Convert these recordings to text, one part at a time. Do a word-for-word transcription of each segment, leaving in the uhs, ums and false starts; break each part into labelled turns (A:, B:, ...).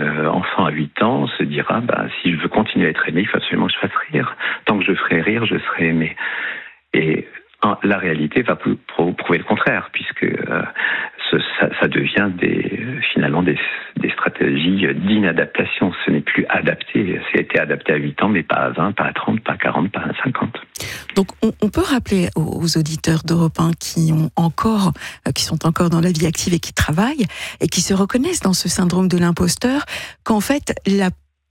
A: euh, enfant à huit ans se dira, bah, si je veux continuer à être aimé, il faut absolument que je fasse rire. Tant que je ferai rire, je serai aimé. Et la réalité va prouver le contraire, puisque euh, ce, ça, ça devient des, finalement des, des stratégies d'inadaptation. Ce n'est plus adapté. Ça a été adapté à huit ans, mais pas à vingt, pas à trente, pas à quarante, pas à cinquante.
B: Donc on, on peut rappeler aux, aux auditeurs d'Europe un qui ont encore, euh, qui sont encore dans la vie active et qui travaillent et qui se reconnaissent dans ce syndrome de l'imposteur, qu'en fait la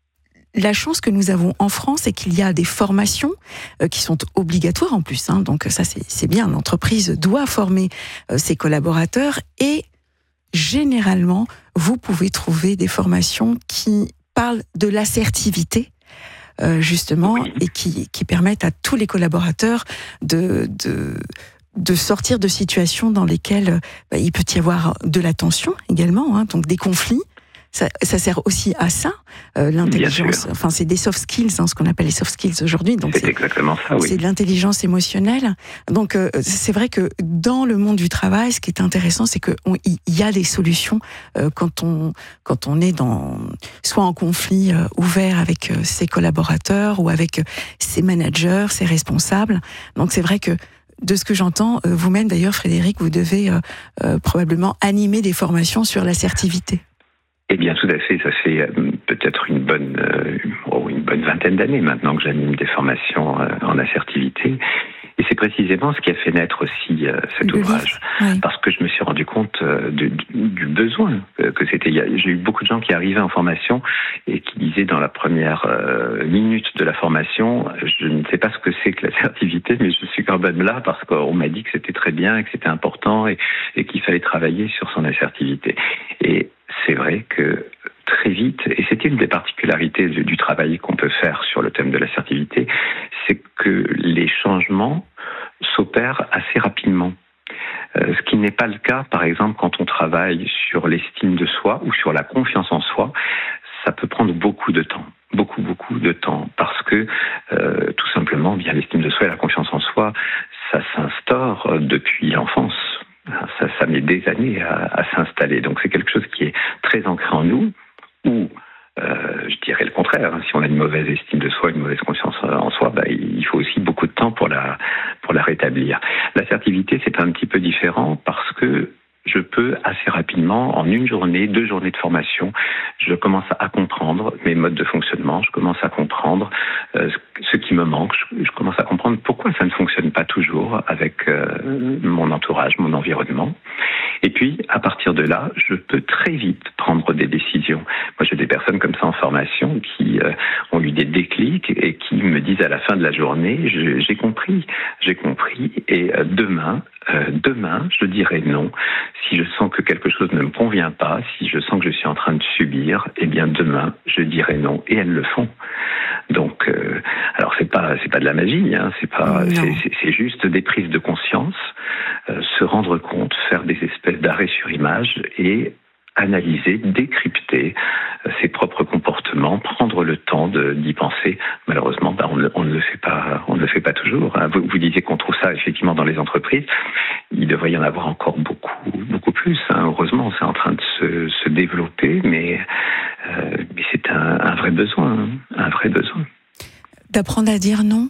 B: La chance que nous avons en France, c'est qu'il y a des formations euh, qui sont obligatoires en plus. Hein, donc ça, c'est, c'est bien. L'entreprise doit former euh, ses collaborateurs et généralement, vous pouvez trouver des formations qui parlent de l'assertivité, euh, justement, oui. et qui, qui permettent à tous les collaborateurs de... de de sortir de situations dans lesquelles bah, il peut y avoir de la tension également, hein, donc des conflits. Ça, ça sert aussi à ça, euh, l'intelligence. Enfin, c'est des soft skills, hein, ce qu'on appelle les soft skills aujourd'hui. Donc
A: c'est,
B: c'est
A: exactement ça, oui.
B: C'est de l'intelligence émotionnelle. Donc, euh, c'est vrai que dans le monde du travail, ce qui est intéressant, c'est que il y a des solutions euh, quand on quand on est dans soit en conflit euh, ouvert avec euh, ses collaborateurs ou avec euh, ses managers, ses responsables. Donc, c'est vrai que de ce que j'entends, euh, vous-même d'ailleurs, Frédéric, vous devez euh, euh, probablement animer des formations sur l'assertivité.
A: Eh bien, tout à fait. Ça fait euh, peut-être une bonne, euh, oh, une bonne vingtaine d'années maintenant que j'anime des formations euh, en assertivité. Et c'est précisément ce qui a fait naître aussi euh, cet
B: Le
A: ouvrage.
B: Oui.
A: Parce que je me suis rendu compte euh, de, du, du besoin euh, que c'était. J'ai eu beaucoup de gens qui arrivaient en formation et qui disaient dans la première euh, minute de la formation, je ne sais pas ce que c'est que l'assertivité, mais je suis quand même là parce qu'on m'a dit que c'était très bien et que c'était important et, et qu'il fallait travailler sur son assertivité. Et c'est vrai que très vite, et c'était une des particularités du, du travail qu'on peut faire sur le thème de l'assertivité, c'est que les changements s'opèrent assez rapidement. Euh, ce qui n'est pas le cas, par exemple, quand on travaille sur l'estime de soi ou sur la confiance en soi, ça peut prendre beaucoup de temps. Beaucoup, beaucoup de temps. Parce que, euh, tout simplement, bien l'estime de soi et la confiance en soi, ça s'instaure depuis l'enfance. Ça, ça met des années à, à s'installer. Donc c'est quelque chose qui est très ancré en nous, ou euh, je dirais le contraire. Si on a une mauvaise estime de soi, une mauvaise confiance en soi, bah, il faut aussi beaucoup de temps pour la, pour la rétablir. L'assertivité, c'est un petit peu différent parce que je peux assez rapidement, en une journée, deux journées de formation, je commence à comprendre mes modes de fonctionnement, je commence à comprendre euh, ce qui me manque, je, je commence à comprendre pourquoi ça ne fonctionne pas toujours avec euh, mon entourage, mon environnement. Et puis, à partir de là, je peux très vite prendre des décisions. Moi, j'ai des personnes comme ça en formation qui euh, ont eu des déclics et qui me disent à la fin de la journée, je, j'ai compris, j'ai compris, et euh, demain, euh, demain, je dirai non. Si je sens que quelque chose ne me convient pas, si je sens que je suis en train de subir, eh bien demain, je dirai non. Et elles le font. Donc, euh, alors c'est pas c'est pas de la magie, hein, c'est pas c'est, c'est, c'est juste des prises de conscience, euh, se rendre compte, faire des espèces d'arrêts sur image et analyser, décrypter euh, ses propres comportements, prendre le temps de, d'y penser. Malheureusement, bah, on, ne, on ne le fait pas, on ne le fait pas toujours. Hein. Vous, vous disiez qu'on trouve ça effectivement dans les entreprises. Il devrait y en avoir encore beaucoup, beaucoup plus. Hein. Heureusement, c'est en train de se, se développer, mais, euh, mais c'est un, un vrai besoin, hein, un vrai besoin.
B: D'apprendre à dire non.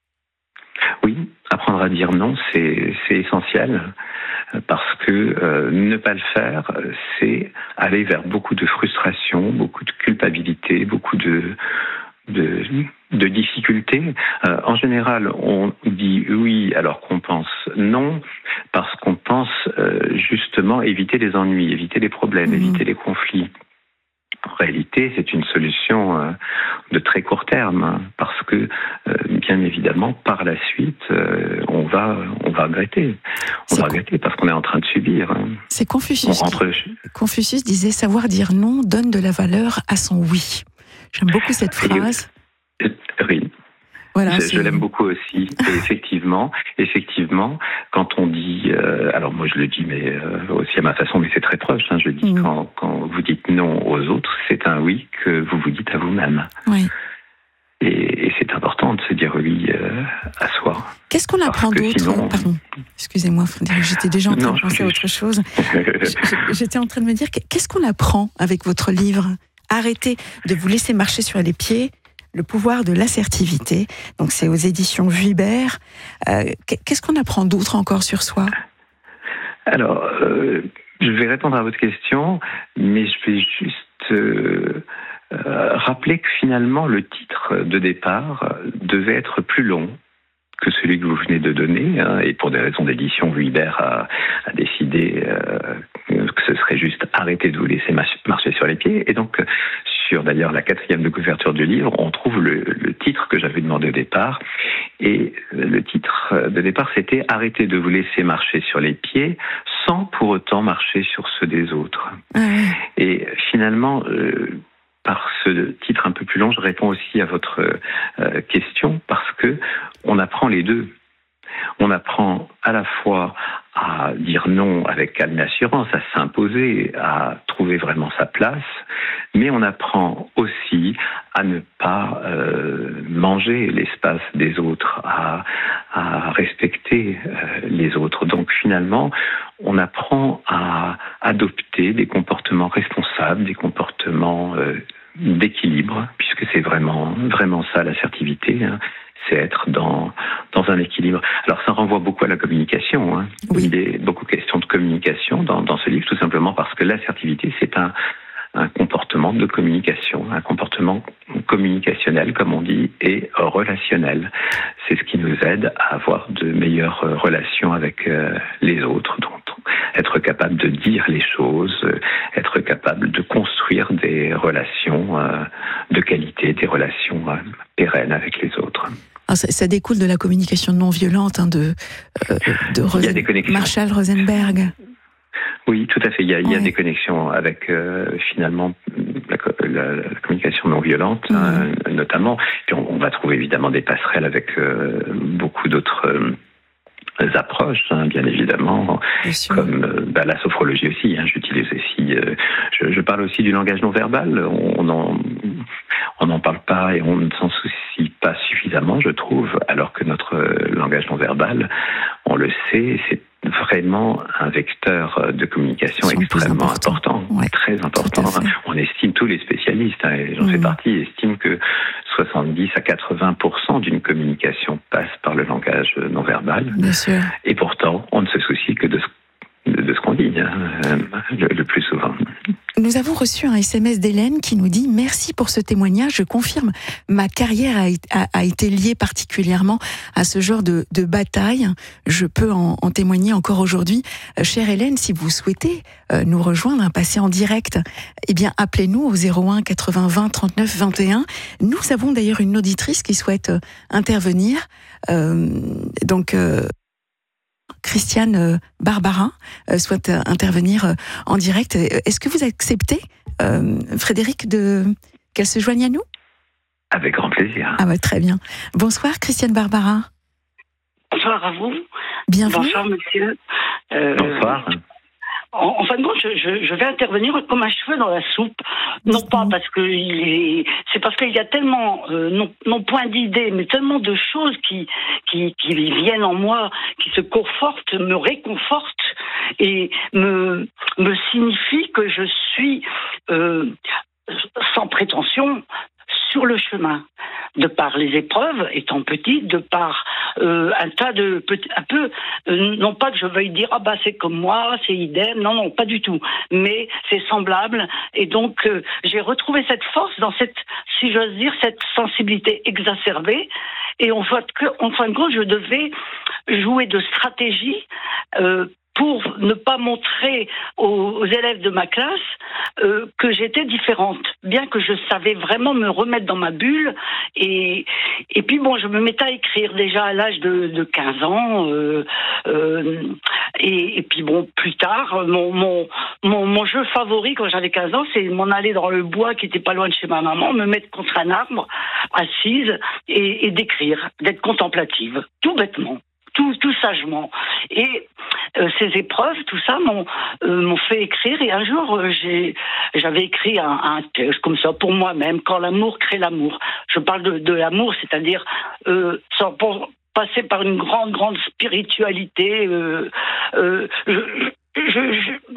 A: Oui, apprendre à dire non, c'est, c'est essentiel. Parce que euh, ne pas le faire, c'est aller vers beaucoup de frustration, beaucoup de culpabilité, beaucoup de, de, de difficultés. Euh, en général, on dit oui alors qu'on pense non, parce qu'on pense euh, justement éviter les ennuis, éviter les problèmes, mmh. éviter les conflits. En réalité, c'est une solution euh, de très court terme, hein, parce que, euh, bien évidemment, par la suite, euh, on va, on va regretter. On c'est va regretter parce qu'on est en train de subir. Hein.
B: C'est Confucius. Rentre... Qui... Confucius disait « Savoir dire non donne de la valeur à son oui ». J'aime beaucoup cette phrase.
A: Oui. oui. Voilà, je, je l'aime beaucoup aussi. Et effectivement, effectivement, quand on dit, euh, alors moi je le dis, mais euh, aussi à ma façon, mais c'est très proche. Hein, je dis mmh. quand, quand vous dites non aux autres, c'est un oui que vous vous dites à vous-même.
B: Oui.
A: Et, et c'est important de se dire oui euh, à soi.
B: Qu'est-ce qu'on apprend d'autre sinon... Pardon, excusez-moi Frédéric, j'étais déjà en train non, de penser je... à autre chose. J'étais en train de me dire, qu'est-ce qu'on apprend avec votre livre ? Arrêtez de vous laisser marcher sur les pieds. Le pouvoir de l'assertivité. Donc, c'est aux éditions Vuibert. Euh, qu'est-ce qu'on apprend d'autre encore sur soi ?
A: Alors, euh, je vais répondre à votre question, mais je vais juste euh, euh, rappeler que finalement, le titre de départ devait être plus long que celui que vous venez de donner, hein, et pour des raisons d'édition, Vuibert a, a décidé euh, que ce serait juste arrêter de vous laisser marcher sur les pieds. Et donc, sur d'ailleurs la quatrième de couverture du livre, on trouve le, le titre que j'avais demandé au départ. Et le titre de départ, c'était « Arrêtez de vous laisser marcher sur les pieds sans pour autant marcher sur ceux des autres mmh. ». Et finalement, euh, par ce titre un peu plus long, je réponds aussi à votre euh, question parce que on apprend les deux. On apprend à la fois à dire non avec calme et assurance, à s'imposer, à trouver vraiment sa place, mais on apprend aussi à ne pas euh, manger l'espace des autres, à, à respecter euh, les autres. Donc finalement, on apprend à adopter des comportements responsables, des comportements euh, d'équilibre, puisque c'est vraiment, vraiment ça l'assertivité, hein. C'est être dans, dans un équilibre. Alors ça renvoie beaucoup à la communication. Hein. Oui. Il est beaucoup question de communication dans, dans ce livre, tout simplement parce que l'assertivité, c'est un, un comportement de communication, un comportement communicationnel, comme on dit, et relationnel. C'est ce qui nous aide à avoir de meilleures relations avec euh, les autres. Donc, être capable de dire les choses, être capable de construire des relations euh, de qualité, des relations euh, pérennes avec les autres.
B: Ah, ça, ça découle de la communication non violente hein, de, euh, de Rosen... Marshall Rosenberg.
A: Oui, tout à fait. Il y a, il y a ouais. des connexions avec euh, finalement la, la, la communication non violente, mmh. hein, notamment. Puis on, on va trouver évidemment des passerelles avec euh, beaucoup d'autres euh, approches, hein, bien évidemment, bien comme euh, bah, la sophrologie aussi. Hein, j'utilise aussi. Euh, je, je parle aussi du langage non verbal. On en on n'en parle pas et on ne s'en soucie pas suffisamment, je trouve, alors que notre langage non verbal, on le sait, c'est vraiment un vecteur de communication extrêmement important, important ouais, très important. On estime, tous les spécialistes, hein, et j'en mmh. fais partie, estiment que soixante-dix à quatre-vingts pour cent d'une communication passe par le langage non verbal.
B: Bien sûr.
A: Et pourtant, on ne se soucie que de ce de ce qu'on dit hein, le, le plus souvent.
B: Nous avons reçu un S M S d'Hélène qui nous dit « Merci pour ce témoignage, je confirme, ma carrière a, a, a été liée particulièrement à ce genre de, de bataille. Je peux en, en témoigner encore aujourd'hui. Euh, chère Hélène, si vous souhaitez euh, nous rejoindre, passer en direct, eh bien appelez-nous au zéro un quatre-vingts vingt trente-neuf vingt et un. Nous avons d'ailleurs une auditrice qui souhaite euh, intervenir. Euh, donc... Euh Christiane Barbara euh, souhaite intervenir euh, en direct. Est-ce que vous acceptez, euh, Frédéric, de... qu'elle se joigne à nous ?
A: Avec grand plaisir.
B: Ah bah, très bien. Bonsoir, Christiane Barbara.
C: Bonsoir à vous.
B: Bienvenue.
C: Bonsoir, monsieur. Euh,
A: Bonsoir.
C: En, en fin de compte, je, je, je vais intervenir comme un cheveu dans la soupe. Non pas parce que il est, c'est parce qu'il y a tellement, euh, non, non point d'idées, mais tellement de choses qui, qui, qui viennent en moi, qui se confortent, me réconfortent et me, me signifient que je suis euh, sans prétention sur le chemin, de par les épreuves, étant petite, de par euh, un tas de petits, un peu, euh, non pas que je veuille dire ah bah c'est comme moi, c'est idem, non non pas du tout, mais c'est semblable et donc euh, j'ai retrouvé cette force dans cette, si j'ose dire, cette sensibilité exacerbée et en fait que, en fin de compte, je devais jouer de stratégie. Euh, pour ne pas montrer aux, aux élèves de ma classe euh, que j'étais différente, bien que je savais vraiment me remettre dans ma bulle. Et, et puis bon, je me mettais à écrire déjà à l'âge de, de quinze ans. Euh, euh, et, et puis bon, plus tard, mon, mon, mon, mon jeu favori quand j'avais quinze ans, c'est m'en aller dans le bois qui était pas loin de chez ma maman, me mettre contre un arbre, assise, et, et d'écrire, d'être contemplative, tout bêtement. Tout, tout sagement. Et euh, ces épreuves, tout ça, m'ont, euh, m'ont fait écrire. Et un jour, euh, j'ai, j'avais écrit un, un texte comme ça pour moi-même, quand l'amour crée l'amour. Je parle de, de l'amour, c'est-à-dire euh, sans pour passer par une grande, grande spiritualité. Euh, euh, je, je, je,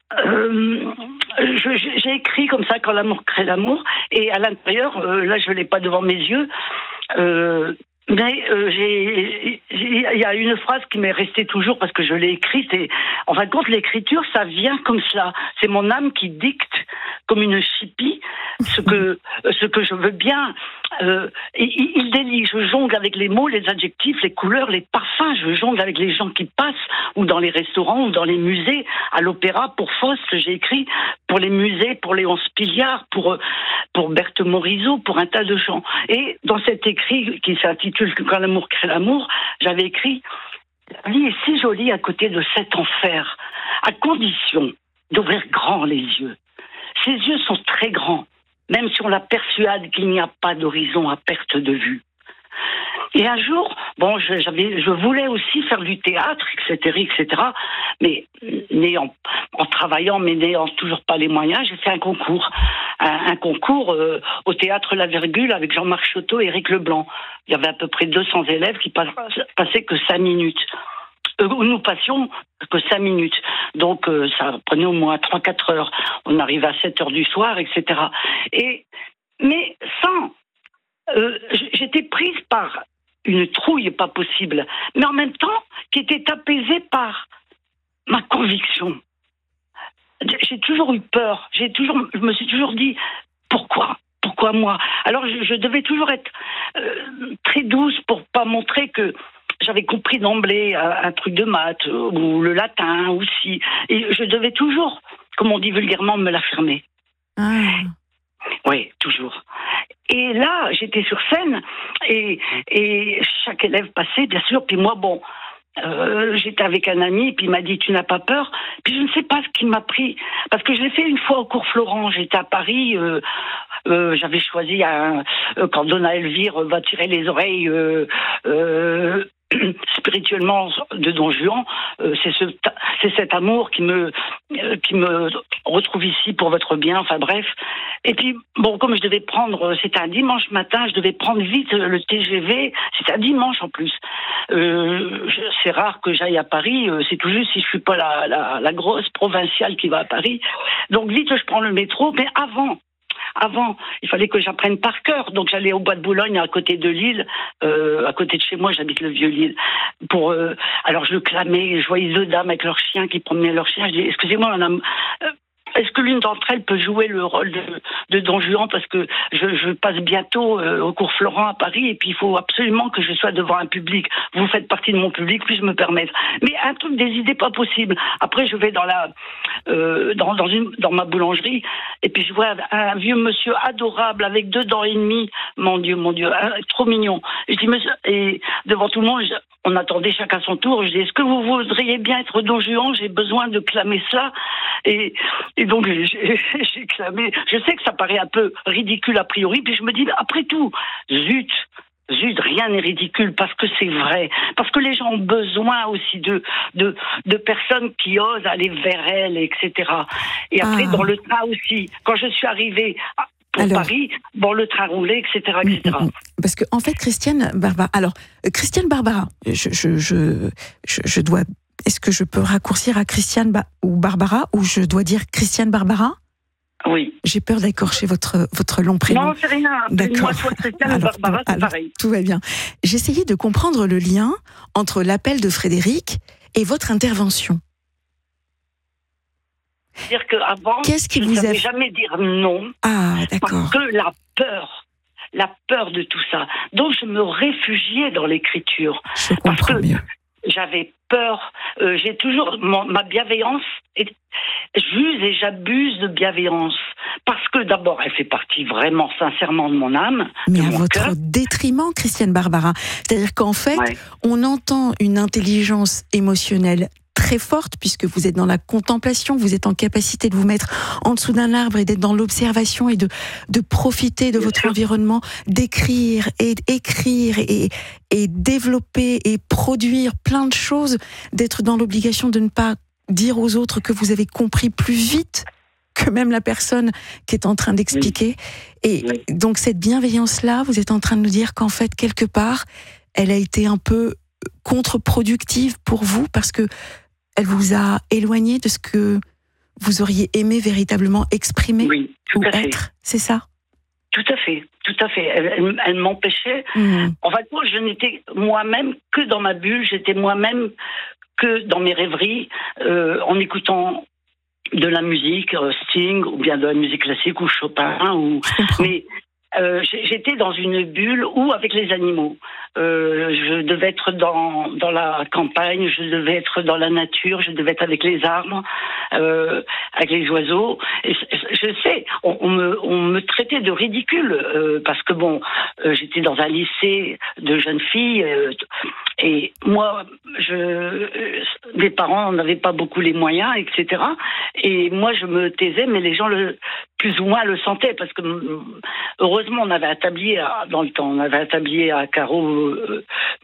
C: Euh, je, j'ai écrit comme ça, quand l'amour crée l'amour, et à l'intérieur, euh, là je ne l'ai pas devant mes yeux, euh, mais euh, j'ai, il y a une phrase qui m'est restée toujours parce que je l'ai écrite, et en fin de compte l'écriture ça vient comme cela, c'est mon âme qui dicte comme une chipie ce que, ce que je veux bien. Euh, il, il délie, je jongle avec les mots, les adjectifs, les couleurs, les parfums, je jongle avec les gens qui passent, ou dans les restaurants, ou dans les musées, à l'opéra, pour Faust, j'ai écrit, pour les musées, pour Léon Spiliard, pour, pour Berthe Morisot, pour un tas de gens. Et dans cet écrit qui s'intitule « Quand l'amour crée l'amour », j'avais écrit « La vie est si jolie à côté de cet enfer, à condition d'ouvrir grand les yeux. Ses yeux sont très grands, même si on la persuade qu'il n'y a pas d'horizon à perte de vue. » Et un jour, bon, je, j'avais, je voulais aussi faire du théâtre, et cetera, et cetera. Mais n'ayant, en travaillant, mais n'ayant toujours pas les moyens, j'ai fait un concours, un, un concours euh, au théâtre La Virgule avec Jean-Marc Chotteau et Éric Leblanc. Il y avait à peu près deux cents élèves qui passaient que cinq minutes. Euh, nous passions que cinq minutes. Donc euh, ça prenait au moins trois quatre heures. On arrivait à sept heures du soir, et cetera. Et, mais sans... Euh, j'étais prise par une trouille pas possible, mais en même temps qui était apaisée par ma conviction. J'ai toujours eu peur, j'ai toujours, je me suis toujours dit pourquoi, pourquoi moi. Alors je, je devais toujours être euh, très douce pour pas montrer que j'avais compris d'emblée un, un truc de maths ou le latin aussi, et je devais toujours, comme on dit vulgairement, me l'affirmer. Ah. Oui, toujours. Et là, j'étais sur scène et, et chaque élève passait, bien sûr. Puis moi, bon, euh, j'étais avec un ami, puis il m'a dit « Tu n'as pas peur ?» Puis je ne sais pas ce qui m'a pris. Parce que je l'ai fait une fois au cours Florent. J'étais à Paris, euh, euh, j'avais choisi un, euh, quand Donna Elvire va tirer les oreilles... Euh, euh, spirituellement de Don Juan, euh, c'est, ce, c'est cet amour qui me, euh, qui me retrouve ici pour votre bien, enfin bref. Et puis, bon, comme je devais prendre, c'était un dimanche matin, je devais prendre vite le T G V, c'était un dimanche en plus. Euh, je, c'est rare que j'aille à Paris, euh, c'est tout juste si je suis pas la, la, la grosse provinciale qui va à Paris. Donc vite, je prends le métro, mais avant... Avant, il fallait que j'apprenne par cœur. Donc j'allais au Bois de Boulogne, à côté de Lille, euh, à côté de chez moi, j'habite le Vieux-Lille. Pour, euh, alors je clamais, je voyais deux dames avec leurs chiens qui promenaient leurs chiens. Je dis, excusez-moi, madame, euh, est-ce que l'une d'entre elles peut jouer le rôle de, de Don Juan, parce que je, je passe bientôt euh, au cours Florent à Paris, et puis il faut absolument que je sois devant un public. Vous faites partie de mon public, puis-je me permettre. Mais un truc, des idées pas possibles. Après, je vais dans la, euh, dans, dans, une, dans ma boulangerie, et puis je vois un, un vieux monsieur adorable avec deux dents et demie. Mon Dieu, mon Dieu, hein, trop mignon. Et je dis, monsieur, et devant tout le monde, je, on attendait chacun son tour. Je dis, est-ce que vous voudriez bien être Don Juan? J'ai besoin de clamer ça. Et, et donc, j'ai, j'ai clamé. Je sais que ça paraît un peu ridicule a priori, puis je me dis, après tout, zut, zut, rien n'est ridicule, parce que c'est vrai. Parce que les gens ont besoin aussi de, de, de personnes qui osent aller vers elles, et cetera. Et après, ah. dans le train aussi, quand je suis arrivée pour alors, Paris, bon, le train roulait, et cetera, et cetera.
B: Parce que, en fait, Christiane Barbara, alors, Christiane Barbara, je, je, je, je, je dois... Est-ce que je peux raccourcir à Christiane ba- ou Barbara, ou je dois dire Christiane Barbara?
C: Oui.
B: J'ai peur d'écorcher votre, votre long prénom.
C: Non, c'est rien. D'accord. Moi, soit Christiane ou Barbara, c'est alors, pareil.
B: Tout va bien. J'essayais de comprendre le lien entre l'appel de Frédéric et votre intervention.
C: C'est-à-dire qu'avant,
B: Qu'est-ce qui
C: je
B: vous
C: ne savais
B: a...
C: jamais dire non.
B: Ah, d'accord.
C: Parce que la peur, la peur de tout ça. Donc, je me réfugiais dans l'écriture.
B: Je comprends
C: parce que
B: mieux.
C: J'avais peur. Euh, j'ai toujours... Mon, ma bienveillance... Est, j'use et j'abuse de bienveillance. Parce que, d'abord, elle fait partie vraiment, sincèrement, de mon âme.
B: Mais
C: de
B: à
C: mon
B: votre
C: cœur.
B: détriment, Christiane Barbara. C'est-à-dire qu'en fait,
C: Ouais.
B: on entend une intelligence émotionnelle très forte, puisque vous êtes dans la contemplation, vous êtes en capacité de vous mettre en dessous d'un arbre et d'être dans l'observation et de, de profiter de
C: Bien
B: votre
C: sûr.
B: environnement, d'écrire et d'écrire et, et développer et produire plein de choses, d'être dans l'obligation de ne pas dire aux autres que vous avez compris plus vite que même la personne qui est en train d'expliquer. Et
C: Oui.
B: donc cette bienveillance-là, vous êtes en train de nous dire qu'en fait, quelque part, elle a été un peu contre-productive pour vous, parce que elle vous a éloigné de ce que vous auriez aimé véritablement exprimer
C: oui, tout
B: ou
C: à fait.
B: être, c'est ça?
C: Tout à fait, tout à fait. Elle, elle, elle m'empêchait. Mmh. En fait, moi, je n'étais moi-même que dans ma bulle, j'étais moi-même que dans mes rêveries, euh, en écoutant de la musique, euh, Sting, ou bien de la musique classique, ou Chopin, ou... Mais euh, j'étais dans une bulle ou avec les animaux. Euh, je devais être dans, dans la campagne, je devais être dans la nature, je devais être avec les arbres, euh, avec les oiseaux. Et je sais, on, on, me, on me traitait de ridicule, euh, parce que bon, euh, j'étais dans un lycée de jeunes filles, euh, et moi, je, euh, mes parents n'avaient pas beaucoup les moyens, et cetera. Et moi, je me taisais, mais les gens, le, plus ou moins, le sentaient, parce que heureusement, on avait un tablier, à, dans le temps, on avait un tablier à carreaux euh,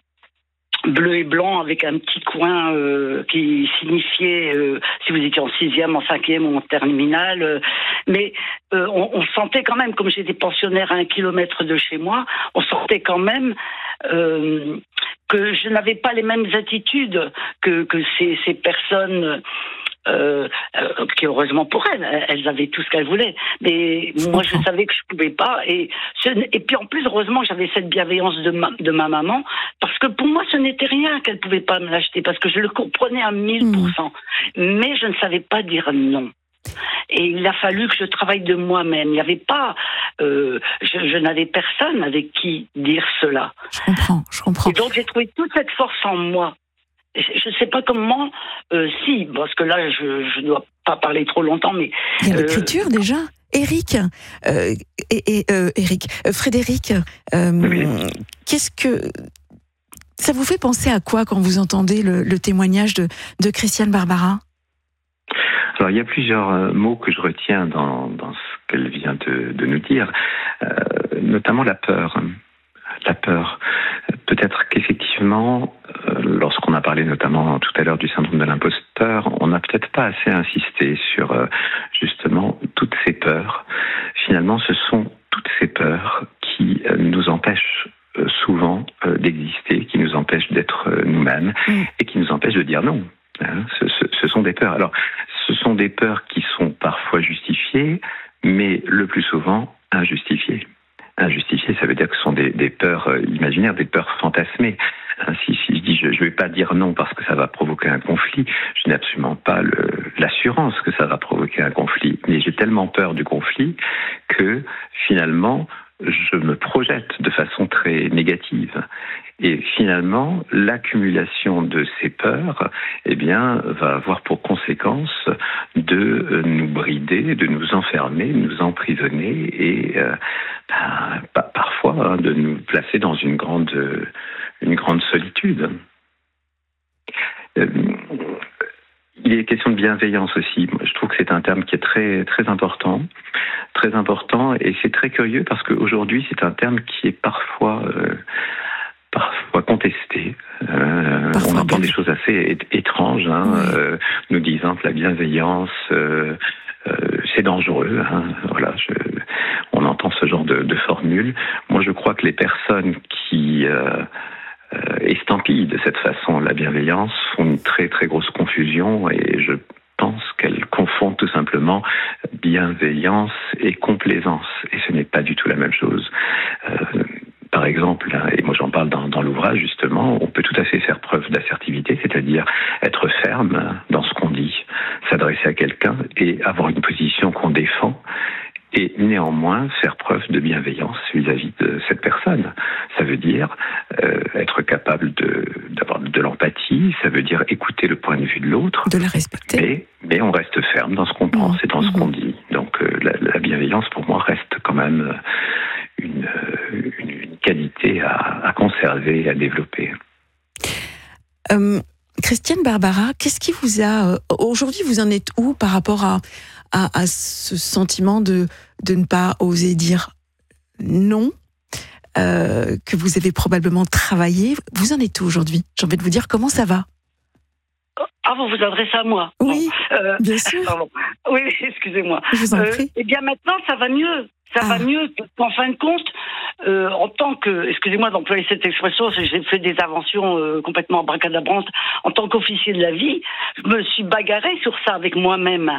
C: bleu et blanc avec un petit coin euh, qui signifiait euh, si vous étiez en sixième, en cinquième ou en terminale. Euh, mais euh, on, on sentait quand même, comme j'étais pensionnaire à un kilomètre de chez moi, on sentait quand même euh, que je n'avais pas les mêmes attitudes que, que ces, ces personnes. Euh, euh, qui heureusement pour elles, elles avaient tout ce qu'elles voulaient. Mais je moi, comprends. Je savais que je pouvais pas. Et, ce, et puis en plus, heureusement, j'avais cette bienveillance de ma, de ma maman, parce que pour moi, ce n'était rien qu'elle pouvait pas me l'acheter, parce que je le comprenais à mille pour cent. Mmh. Mais je ne savais pas dire non. Et il a fallu que je travaille de moi-même. Il n'y avait pas, euh, je, je n'avais personne avec qui dire cela.
B: Je comprends, je comprends.
C: Et donc j'ai trouvé toute cette force en moi. Je ne sais pas comment, euh, si, parce que là, je ne dois pas parler trop longtemps, mais...
B: Il y a l'écriture, euh, déjà. Éric, euh, et, et, euh, Éric, euh, Frédéric, euh, oui. Qu'est-ce que... Ça vous fait penser à quoi quand vous entendez le, le témoignage de, de Christiane Barbara ?
A: Alors, il y a plusieurs euh, mots que je retiens dans, dans ce qu'elle vient de, de nous dire, euh, notamment la peur. La peur. Peut-être qu'effectivement, euh, lorsqu'on a parlé notamment tout à l'heure du syndrome de l'imposteur, on n'a peut-être pas assez insisté sur euh, justement toutes ces peurs. Finalement, ce sont toutes ces peurs qui euh, nous empêchent euh, souvent euh, d'exister, qui nous empêchent d'être euh, nous-mêmes mmh. et qui nous empêchent de dire non. Hein, ce, ce, ce sont des peurs. Alors, ce sont des peurs qui sont parfois justifiées, mais le plus souvent injustifiées. Injustifiées, ça veut dire que ce sont des, des peurs euh, imaginaires, des peurs fantasmées. Hein, si, si je dis je ne vais pas dire non parce que ça va provoquer un conflit, je n'ai absolument pas le, l'assurance que ça va provoquer un conflit. Mais j'ai tellement peur du conflit que finalement, je me projette de façon très négative. Et finalement, l'accumulation de ces peurs, eh bien, va avoir pour conséquence de nous brider, de nous enfermer, de nous emprisonner et euh, ben, parfois hein, de nous placer dans une grande, une grande solitude. Euh, Il est question de bienveillance aussi. Je trouve que c'est un terme qui est très, très important, très important, et c'est très curieux parce qu'aujourd'hui, c'est un terme qui est parfois, euh, parfois contesté. Euh, parfois on entend bien. Des choses assez étranges, hein, oui. euh, nous disant que la bienveillance, euh, euh, c'est dangereux. Hein, voilà, je, on entend ce genre de, de formule. Moi, je crois que les personnes qui euh, Euh, estampillent de cette façon la bienveillance font une très très grosse confusion et je pense qu'elles confondent tout simplement bienveillance et complaisance et ce n'est pas du tout la même chose. Euh, par exemple, et moi j'en parle dans, dans l'ouvrage justement, on peut tout à fait faire preuve d'assertivité, c'est-à-dire être ferme dans ce qu'on dit, s'adresser à quelqu'un et avoir une position qu'on défend. Et néanmoins faire preuve de bienveillance vis-à-vis de cette personne. Ça veut dire euh, être capable de, d'avoir de l'empathie, ça veut dire écouter le point de vue de l'autre.
B: De la respecter.
A: Mais, mais on reste ferme dans ce qu'on pense mmh. et dans mmh. ce qu'on dit. Donc euh, la, la bienveillance pour moi reste quand même une, une, une qualité à, à conserver, à développer.
B: Euh, Christiane Barbara, qu'est-ce qui vous a... Aujourd'hui, vous en êtes où par rapport à... À, à ce sentiment de, de ne pas oser dire non, euh, que vous avez probablement travaillé. Vous en êtes où aujourd'hui ? J'ai envie de vous dire comment ça va ?
C: Ah, vous vous adressez à moi ?
B: Oui, bon. euh, bien sûr.
C: Pardon. Oui, excusez-moi.
B: Je vous en prie.
C: Euh, eh bien maintenant, ça va mieux. Ça ah. va mieux. En fin de compte, euh, en tant que, excusez-moi d'employer cette expression, j'ai fait des inventions euh, complètement abracadabrantes. En tant qu'officier de la vie, je me suis bagarrée sur ça avec moi-même.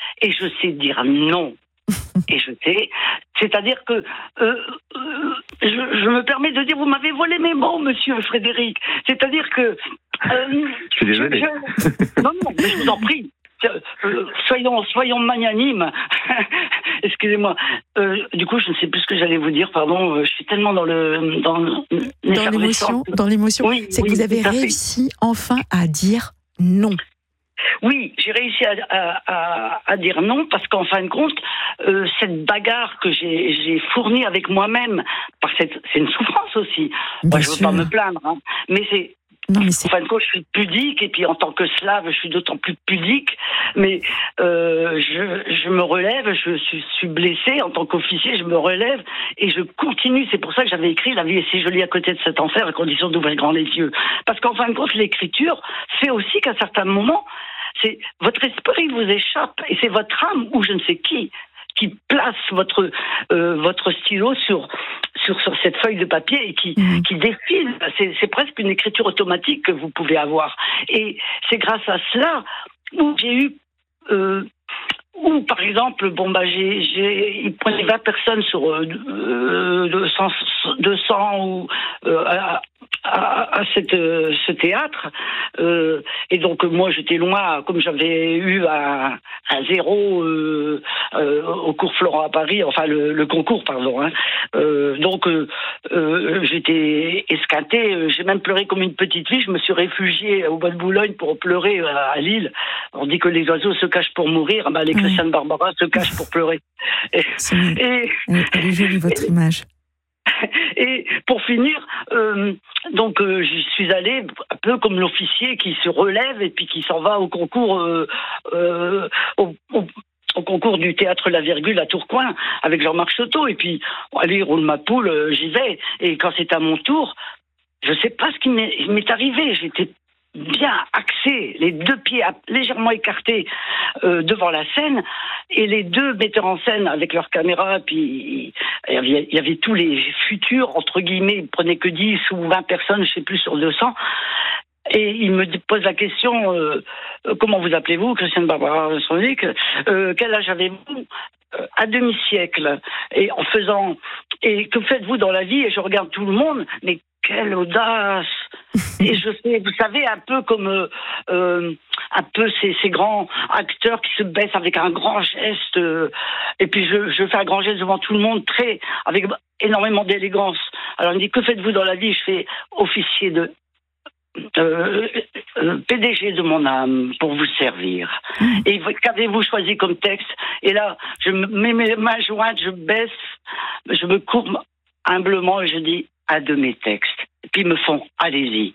C: et je sais dire non. Et je sais, c'est-à-dire que euh, euh, je, je me permets de dire, vous m'avez volé mes mots, monsieur Frédéric. C'est-à-dire que... Euh,
A: je suis désolé.
C: Je, je, non, non, mais je vous en prie. Euh, soyons, soyons magnanimes. Excusez-moi. Euh, du coup, je ne sais plus ce que j'allais vous dire. Pardon. Euh, je suis tellement dans le dans,
B: dans l'émotion. Dans l'émotion.
C: Oui,
B: c'est
C: oui,
B: que vous avez réussi enfin à dire non.
C: Oui, j'ai réussi à, à, à, à dire non parce qu'en fin de compte, euh, cette bagarre que j'ai, j'ai fournie avec moi-même, parce que c'est une souffrance aussi. Moi, je ne veux pas me plaindre, hein, mais c'est
B: Non, mais c'est...
C: En fin de compte, je suis pudique, et puis en tant que slave, je suis d'autant plus pudique, mais euh, je, je me relève, je suis, suis blessée, en tant qu'officier, je me relève, et je continue. C'est pour ça que j'avais écrit « La vie est si jolie à côté de cet enfer, à condition d'ouvrir grand les yeux ». Parce qu'en fin de compte, l'écriture fait aussi qu'à certains moments, c'est votre esprit vous échappe, et c'est votre âme, ou je ne sais qui, qui place votre euh, votre stylo sur, sur sur cette feuille de papier et qui mmh. qui défile. C'est, c'est presque une écriture automatique que vous pouvez avoir. Et c'est grâce à cela où j'ai eu euh, ou par exemple, bon bah j'ai, j'ai il prenait vingt personnes sur euh, deux cents ou euh, à, à, à cette, euh, ce théâtre, euh, et donc moi j'étais loin, comme j'avais eu un, un zéro euh, euh, au cours Florent à Paris, enfin le, le concours pardon, hein, euh, donc euh, euh, j'étais esquintée, j'ai même pleuré comme une petite fille, je me suis réfugiée au bois de Boulogne pour pleurer à, à Lille. On dit que les oiseaux se cachent pour mourir, ben les Christiane Barbara se cachent pour pleurer. Et,
B: et, elle est jolie votre
C: et,
B: image.
C: Et pour finir, euh, donc euh, j'y suis allée un peu comme l'officier qui se relève et puis qui s'en va au concours, euh, euh, au, au, au concours du théâtre La Virgule à Tourcoing avec Jean-Marc Chotteau. Et puis, allez, roule ma poule, euh, j'y vais. Et quand c'est à mon tour, je sais pas ce qui m'est, m'est arrivé. J'étais bien axé, les deux pieds légèrement écartés euh, devant la scène, et les deux metteurs en scène avec leur caméra, puis il y avait, il y avait tous les futurs, entre guillemets, ils prenaient que dix ou vingt personnes, je sais plus, sur deux cents, et ils me posent la question, euh, comment vous appelez-vous, Christiane Barbara Sonic, euh, quel âge avez-vous? À demi-siècle, et en faisant, et que faites-vous dans la vie? Et je regarde tout le monde, mais quelle audace! Et je sais, vous savez, un peu comme euh, un peu ces, ces grands acteurs qui se baissent avec un grand geste, euh, et puis je, je fais un grand geste devant tout le monde, très avec énormément d'élégance. Alors il me dit, que faites-vous dans la vie? Je fais officier de Euh, euh, P D G de mon âme pour vous servir. Mmh. Et qu'avez-vous choisi comme texte? Et là, je mets mes mains jointes, je baisse, je me courbe humblement et je dis un de mes textes. Et puis ils me font allez-y.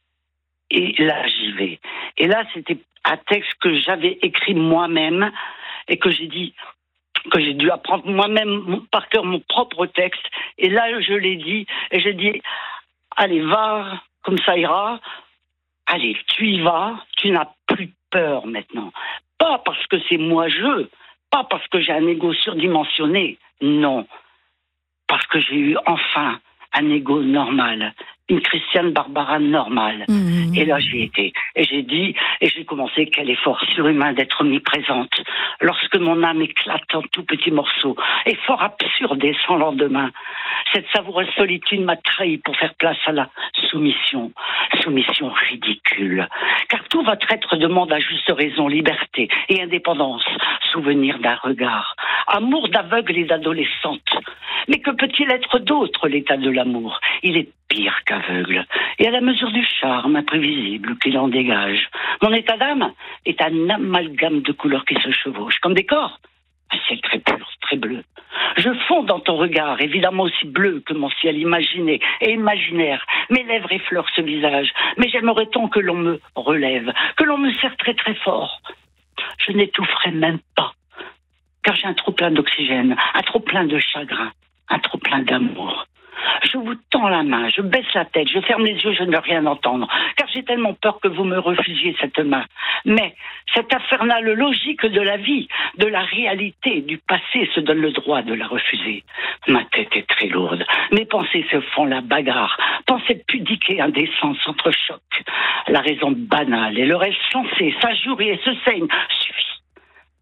C: Et là, j'y vais. Et là, c'était un texte que j'avais écrit moi-même et que j'ai dit, que j'ai dû apprendre moi-même par cœur mon propre texte. Et là, je l'ai dit et j'ai dit allez, va. Comme ça ira, allez, tu y vas, tu n'as plus peur maintenant. Pas parce que c'est moi-je, pas parce que j'ai un ego surdimensionné, non. Parce que j'ai eu enfin un ego normal, une Christiane Barbara normale. Mmh. Et là, j'y étais. Et j'ai dit, et j'ai commencé, quel effort surhumain d'être omniprésente. Lorsque mon âme éclate en tout petits morceaux, effort absurde et sans lendemain. Cette savoureuse solitude m'a trahi pour faire place à la soumission. Soumission ridicule. Car tout votre être demande à juste raison, liberté et indépendance. Souvenir d'un regard. Amour d'aveugle et d'adolescente. Mais que peut-il être d'autre, l'état de l'amour? Il est pire qu'aveugle. Et à la mesure du charme imprévisible qu'il en dégage. Mon état d'âme est un amalgame de couleurs qui se chevauchent. Comme des corps, un ciel très pur, très bleu. Je fonds dans ton regard, évidemment aussi bleu que mon ciel imaginé et imaginaire. Mes lèvres effleurent ce visage, mais j'aimerais tant que l'on me relève, que l'on me serre très très fort. Je n'étoufferai même pas, car j'ai un trop plein d'oxygène, un trop plein de chagrin, un trop plein d'amour. Je vous tends la main, je baisse la tête, je ferme les yeux, je ne veux rien entendre, car j'ai tellement peur que vous me refusiez cette main. Mais cette infernale logique de la vie, de la réalité, du passé se donne le droit de la refuser. Ma tête est très lourde, mes pensées se font la bagarre, pensées pudiques et indécentes s'entrechoquent. La raison banale et le rêve sensé s'injurient et se saignent. Suffit.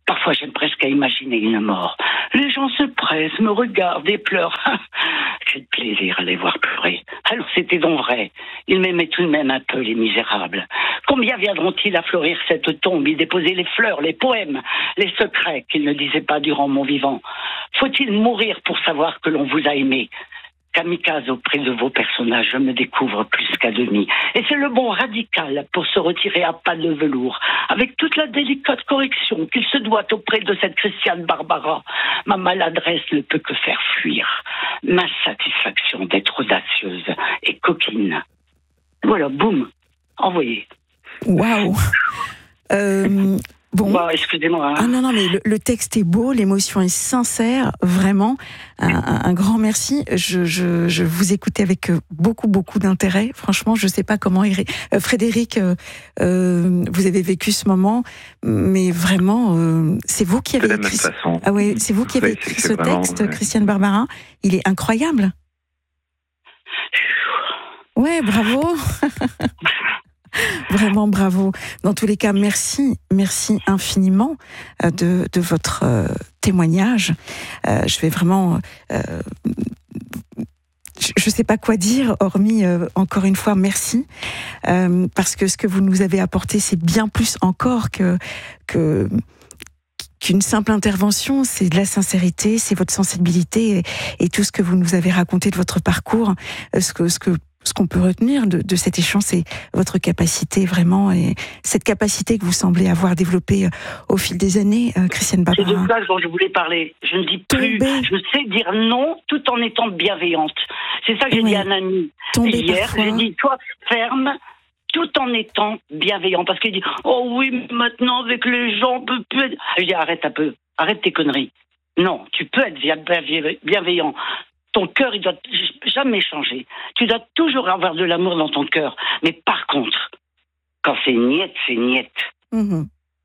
C: Parfois, j'aime presque à imaginer une mort. Les gens se pressent, me regardent et pleurent. Quel plaisir à les voir pleurer. Alors c'était donc vrai. Ils m'aimaient tout de même un peu, les misérables. Combien viendront-ils à fleurir cette tombe, y déposer les fleurs, les poèmes, les secrets qu'ils ne disaient pas durant mon vivant? Faut-il mourir pour savoir que l'on vous a aimé? Kamikaze auprès de vos personnages, je me découvre plus qu'à demi. Et c'est le bon radical pour se retirer à pas de velours, avec toute la délicate correction qu'il se doit auprès de cette Christiane Barbara. Ma maladresse ne peut que faire fuir ma satisfaction d'être audacieuse et coquine. Voilà, boum, envoyé.
B: Waouh. Euh, bon.
C: Bah, excusez-moi. Hein.
B: Ah non, non, mais le, le texte est beau, l'émotion est sincère, vraiment. Un, un, un grand merci. Je, je, je vous écoutais avec beaucoup, beaucoup d'intérêt. Franchement, je ne sais pas comment... Euh, Frédéric, euh, euh, vous avez vécu ce moment, mais vraiment, euh, c'est vous qui avez
A: de
B: écrit...
A: la même façon.
B: Ah ouais, c'est vous qui avez
A: oui,
B: écrit
A: c'est,
B: ce
A: c'est vraiment,
B: texte,
A: ouais.
B: Christiane Barbara. Il est incroyable. Ouais, bravo. Vraiment bravo. Dans tous les cas, merci, merci infiniment de, de votre euh, témoignage. Euh, je vais vraiment... Euh, je ne sais pas quoi dire, hormis, euh, encore une fois, merci. Euh, parce que ce que vous nous avez apporté, c'est bien plus encore que... que qu'une simple intervention, c'est de la sincérité, c'est votre sensibilité et, et tout ce que vous nous avez raconté de votre parcours, ce que, ce que ce qu'on peut retenir de, de cet échange, c'est votre capacité vraiment, et cette capacité que vous semblez avoir développée au fil des années, euh, Christiane Barbara.
C: C'est de ça dont je voulais parler. Je ne dis plus,
B: Tomber.
C: Je sais dire non tout en étant bienveillante. C'est ça que j'ai
B: Oui.
C: dit à un ami.
B: Tomber
C: Hier,
B: parfois.
C: j'ai dit, sois ferme tout en étant bienveillant. Parce qu'il dit, oh oui, maintenant avec les gens, on peut plus être... Je dis, arrête un peu, arrête tes conneries. Non, tu peux être bienveillant. Ton cœur, il doit jamais changer. Tu dois toujours avoir de l'amour dans ton cœur. Mais par contre, quand c'est niette, c'est niette.
B: Mmh.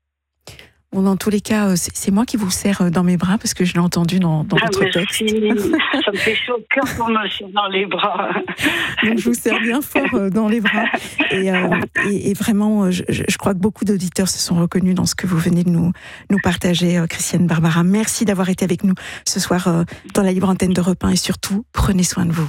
B: Bon, dans tous les cas, c'est, c'est moi qui vous serre dans mes bras parce que je l'ai entendu dans, dans
C: ah,
B: votre
C: merci.
B: texte.
C: Ça me fait chaud au cœur qu'on me serre dans les bras.
B: Donc je vous serre bien fort dans les bras. Et, euh, et, et vraiment, je, je crois que beaucoup d'auditeurs se sont reconnus dans ce que vous venez de nous, nous partager, Christiane Barbara. Merci d'avoir été avec nous ce soir euh, dans la libre antenne d'Europe un et surtout, prenez soin de vous.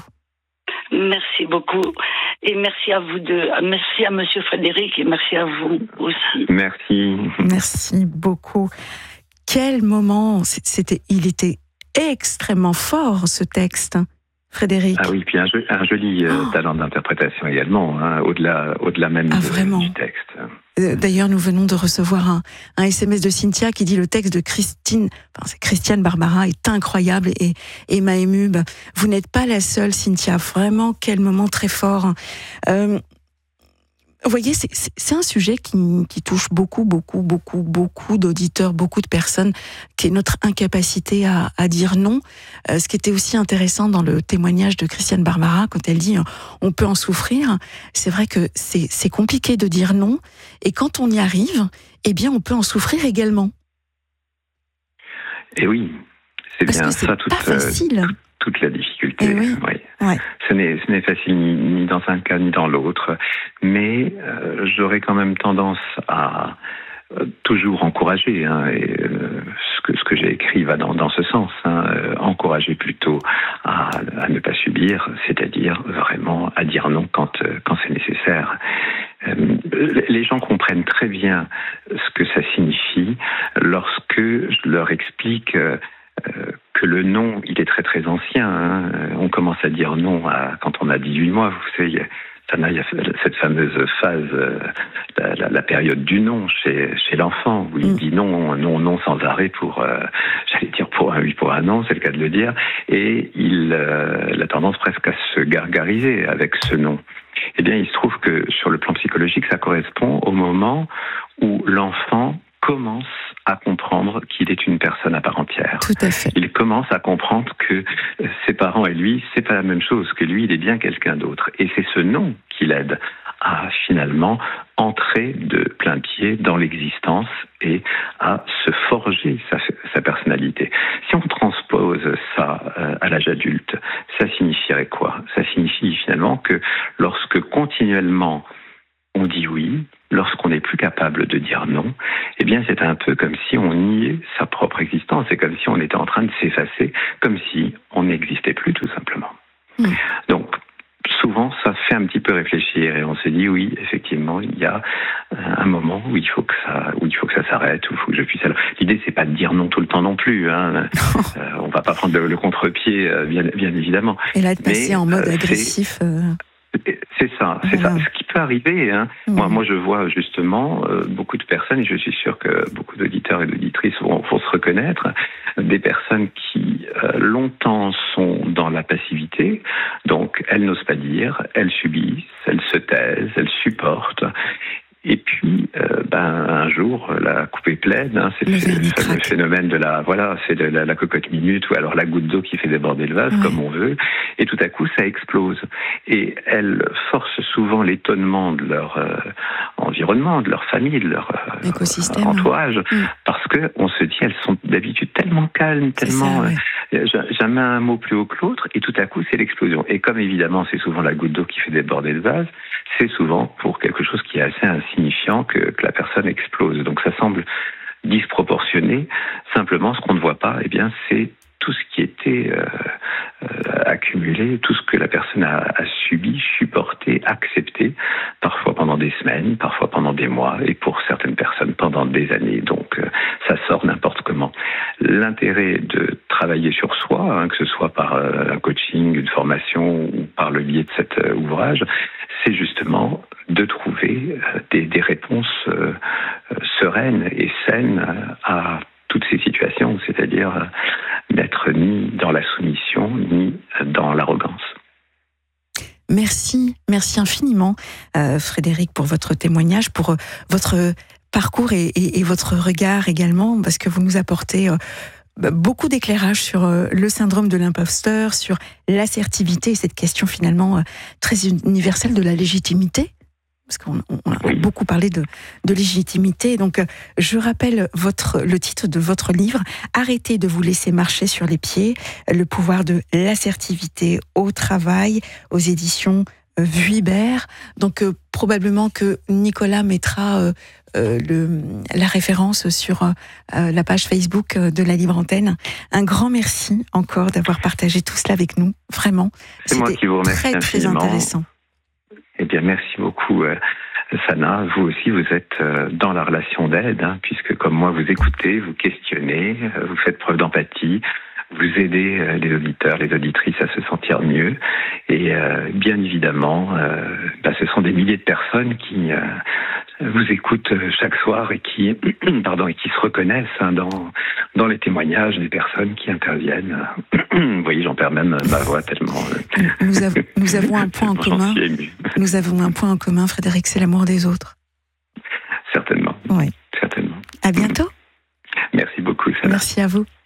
C: Merci beaucoup. Et merci à vous deux. Merci à Monsieur Frédéric et merci à vous aussi.
A: Merci.
B: Merci beaucoup. Quel moment. C'était, il était extrêmement fort, ce texte, Frédéric.
A: Ah oui, puis un, joli, un joli oh. talent d'interprétation également, hein, au-delà, au-delà même
B: ah,
A: de,
B: vraiment.
A: du texte.
B: D'ailleurs, nous venons de recevoir un, un S M S de Cynthia qui dit le texte de Christine, enfin, c'est Christiane Barbara est incroyable et, et m'a émue. Bah, vous n'êtes pas la seule, Cynthia. Vraiment, quel moment très fort. Euh, vous voyez, c'est, c'est, c'est un sujet qui, qui touche beaucoup, beaucoup, beaucoup, beaucoup d'auditeurs, beaucoup de personnes, qui est notre incapacité à, à dire non. Euh, ce qui était aussi intéressant dans le témoignage de Christiane Barbara, quand elle dit « on peut en souffrir », c'est vrai que c'est, c'est compliqué de dire non, et quand on y arrive, eh bien, on peut en souffrir également.
A: Et oui, c'est
B: Parce
A: bien
B: que c'est
A: ça, toute,
B: pas facile.
A: toute, toute la difficulté.
B: Eh oui.
A: Oui.
B: Ouais.
A: Ce n'est, ce n'est facile ni, ni dans un cas ni dans l'autre, mais euh, j'aurais quand même tendance à euh, toujours encourager, hein, et euh, ce que ce que j'ai écrit va dans dans ce sens, hein, euh, encourager plutôt à, à ne pas subir, c'est-à-dire vraiment à dire non quand euh, quand c'est nécessaire. Euh, les gens comprennent très bien ce que ça signifie lorsque je leur explique euh, euh, que le non, il est très très ancien. Hein. On commence à dire non à, quand on a dix-huit mois. Vous savez, ça n'a, il y a cette fameuse phase, la, la, la période du non chez, chez l'enfant, où il mmh. dit non, non, non sans arrêt pour, euh, j'allais dire pour un oui, pour un non, c'est le cas de le dire. Et il, euh, il a tendance presque à se gargariser avec ce non. Eh bien, il se trouve que sur le plan psychologique, ça correspond au moment où l'enfant commence à comprendre qu'il est une personne à part entière.
B: Tout à fait.
A: Il commence à comprendre que ses parents et lui, c'est pas la même chose, que lui, il est bien quelqu'un d'autre. Et c'est ce non qui l'aide à finalement entrer de plein pied dans l'existence et à se forger sa, sa personnalité. Si on transpose ça euh, à l'âge adulte, ça signifierait quoi ? Ça signifie finalement que lorsque continuellement on dit oui, lorsqu'on n'est plus capable de dire non, eh bien c'est un peu comme si on niait sa propre existence, c'est comme si on était en train de s'effacer, comme si on n'existait plus tout simplement. Mmh. Donc souvent ça fait un petit peu réfléchir et on se dit oui, effectivement, il y a un moment où il faut que ça, où il faut que ça s'arrête, où il faut que je puisse. Alors, l'idée c'est pas de dire non tout le temps non plus. Hein. euh, on va pas prendre le, le contre-pied, euh, bien, bien évidemment.
B: Et là, de passer Mais, en mode euh, agressif. Euh...
A: C'est ça, c'est voilà. ça. Ce qui peut arriver, hein. Mmh. moi, moi, je vois justement euh, beaucoup de personnes, et je suis sûr que beaucoup d'auditeurs et d'auditrices vont, vont se reconnaître, des personnes qui euh, longtemps sont dans la passivité, donc elles n'osent pas dire, elles subissent, elles se taisent, elles supportent. Et puis, euh, ben, un jour, la coupe est pleine. Hein, c'est le, le, le phénomène de la, voilà, c'est de la, la cocotte minute ou alors la goutte d'eau qui fait déborder le vase, ouais. comme on veut. Et tout à coup, ça explose. Et elles forcent souvent l'étonnement de leur euh, environnement, de leur famille, de leur euh,
B: écosystème,
A: entourage,
B: hein.
A: parce que on se dit, elles sont d'habitude tellement calmes, tellement, ça, ouais. euh, jamais un mot plus haut que l'autre. Et tout à coup, c'est l'explosion. Et comme évidemment, c'est souvent la goutte d'eau qui fait déborder le vase, c'est souvent pour quelque chose qui est assez insignifiant que, que la personne explose. Donc ça semble disproportionné. Simplement, ce qu'on ne voit pas, eh bien, c'est tout ce qui était euh, euh, accumulé, tout ce que la personne a, a subi, supporté, accepté, parfois pendant des semaines, parfois pendant des mois, et pour certaines personnes pendant des années. Donc euh, ça sort n'importe comment. L'intérêt de travailler sur soi, hein, que ce soit par euh, un coaching, une formation ou par le biais de cet euh, ouvrage, c'est justement de trouver euh, des, des réponses euh, euh, sereines et saines à toutes ces situations, c'est-à-dire euh, n'être ni dans la soumission, ni dans l'arrogance.
B: Merci, merci infiniment euh, Frédéric pour votre témoignage, pour euh, votre parcours et, et, et votre regard également, parce que vous nous apportez euh, beaucoup d'éclairage sur euh, le syndrome de l'imposteur, sur l'assertivité et cette question finalement euh, très universelle de la légitimité. Parce qu'on on a oui. beaucoup parlé de, de légitimité. Donc, je rappelle votre, le titre de votre livre, « Arrêtez de vous laisser marcher sur les pieds, le pouvoir de l'assertivité au travail » aux éditions Vuibert. Donc, euh, probablement que Nicolas mettra euh, euh, le, la référence sur euh, la page Facebook de la Libre Antenne. Un grand merci encore d'avoir partagé tout cela avec nous. Vraiment,
A: c'est moi qui vous remercie
B: très, très intéressant.
A: Eh bien, merci beaucoup, euh, Sana. Vous aussi, vous êtes euh, dans la relation d'aide, hein, puisque comme moi, vous écoutez, vous questionnez, euh, vous faites preuve d'empathie, vous aidez euh, les auditeurs, les auditrices à se sentir mieux. Et euh, bien évidemment, euh, bah, ce sont des milliers de personnes qui euh, vous écoutent chaque soir et qui, pardon, et qui se reconnaissent hein, dans dans les témoignages des personnes qui interviennent. Vous voyez, j'en perds même ma voix tellement. Euh,
B: nous, avons, nous avons un point en commun. Nous avons un point en commun, Frédéric, c'est l'amour des autres.
A: Certainement.
B: Oui.
A: Certainement.
B: À bientôt.
A: Merci beaucoup, Sana.
B: Merci à vous.